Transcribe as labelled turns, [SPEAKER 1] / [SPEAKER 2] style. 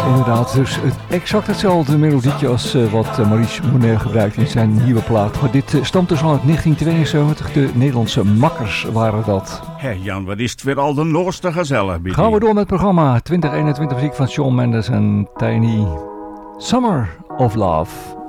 [SPEAKER 1] Inderdaad, dus exact hetzelfde melodietje als wat Maurice Monet gebruikt in zijn nieuwe plaat. Maar dit stamt dus al uit 1972. De Nederlandse Makkers waren dat.
[SPEAKER 2] Hé Jan, wat is het weer al de noorste gezellig.
[SPEAKER 1] Gaan we door met het programma 2021 muziek van Shawn Mendes en Tiny. Summer of Love.